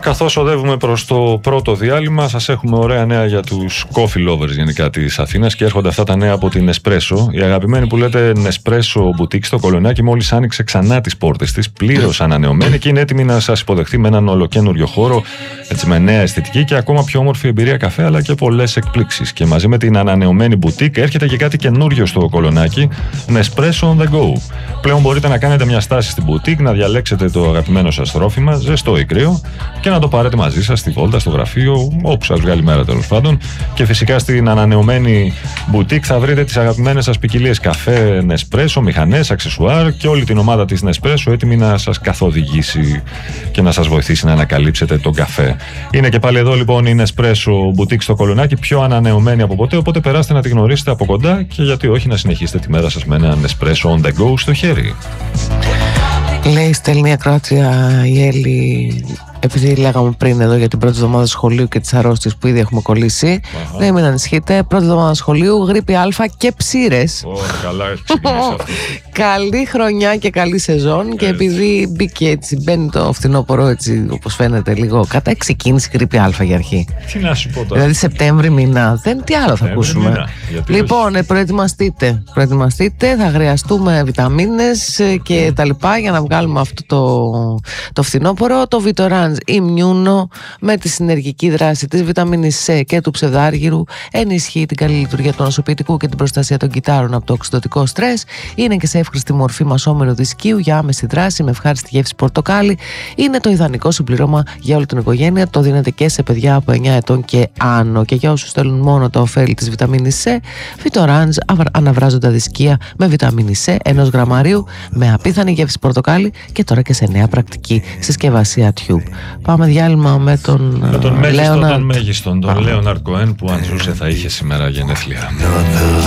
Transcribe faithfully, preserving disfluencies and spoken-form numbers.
Καθώς οδεύουμε προς το πρώτο διάλειμμα, σας έχουμε ωραία νέα για τους coffee lovers γενικά της Αθήνας και έρχονται αυτά τα νέα από την Nespresso. Η αγαπημένη που λέτε Nespresso Boutique στο Κολονάκι μόλις άνοιξε ξανά τις πόρτες της, πλήρως ανανεωμένη, και είναι έτοιμη να σας υποδεχθεί με έναν ολοκένουργιο χώρο, έτσι, με νέα αισθητική και ακόμα πιο όμορφη εμπειρία καφέ, αλλά και πολλές εκπλήξεις. Και μαζί με την ανανεωμένη boutique έρχεται και κάτι καινούριο στο Κολονάκι, Nespresso on the go. Πλέον μπορείτε να κάνετε μια στάση στην boutique, να διαλέξετε το αγαπημένο σας τρόφιμα, ζεστό ή κρύο, και να το πάρετε μαζί σας στη βόλτα, στο γραφείο, όπου σας βγάλει η μέρα τέλος πάντων. Και φυσικά στην ανανεωμένη boutique θα βρείτε τις αγαπημένες σας ποικιλίες καφέ, Nespresso, μηχανές, αξεσουάρ και όλη την ομάδα της Nespresso έτοιμη να σας καθοδηγήσει και να σας βοηθήσει να ανακαλύψετε τον καφέ. Είναι και πάλι εδώ λοιπόν η Nespresso Boutique στο Κολονάκι, πιο ανανεωμένη από ποτέ, οπότε περάστε να τη γνωρίσετε από κοντά και γιατί όχι να συνεχίσετε τη μέρα σας με ένα Nespresso on the go στο χέρι. Λέει, στέλνει η ακροάτρια η Έλλη, επειδή λέγαμε πριν εδώ για την πρώτη εβδομάδα σχολείου και τις αρρώστιες που ήδη έχουμε κολλήσει. Uh-huh. Ναι, μην ανησυχείτε. Πρώτη εβδομάδα σχολείου, γρίπη Α και ψήρες. Oh, καλά, έχει ξεκινήσει αυτό. Καλή χρονιά και καλή σεζόν. Έτσι. Και επειδή μπήκε έτσι, μπαίνει το φθινόπωρο έτσι, όπως φαίνεται, λίγο κατά, ξεκίνησε η γρίπη Α για αρχή. Τι να σου πω τώρα. Δηλαδή Σεπτέμβρη μήνα. Δεν, τι άλλο θα ακούσουμε. Μήνα, λοιπόν, όχι. προετοιμαστείτε. Προετοιμαστείτε. Θα χρειαστούμε βιταμίνες και mm. τα λοιπά για να βγάλουμε αυτό το, το φθινόπωρο. Το Vitorange Immuno με τη συνεργική δράση της βιταμίνης C και του ψευδάργυρου ενισχύει την καλή λειτουργία του νοσοποιητικού και την προστασία των κυτάρων από το οξυδωτικό στρες. Είναι και σε εύχρηστη μορφή μασόμενου δισκίου για άμεση δράση με ευχάριστη γεύση πορτοκάλι. Είναι το ιδανικό συμπλήρωμα για όλη την οικογένεια. Το δίνεται και σε παιδιά από εννιά ετών και άνω. Και για όσους θέλουν μόνο το ωφέλη της βιταμίνης C, Vitorange αναβράζοντα δισκία με βιταμίνη C ενός γραμμαρίου με απίθανη γεύση πορτοκάλι και τώρα και σε νέα πρακτική συσκευασία Tube. Πάμε διάλειμμα με τον Με τον μέγιστο Λέοναρντ. των μέγιστον, τον Λέοναρντ Κοέν, που αν ζούσε θα είχε σήμερα γενέθλια.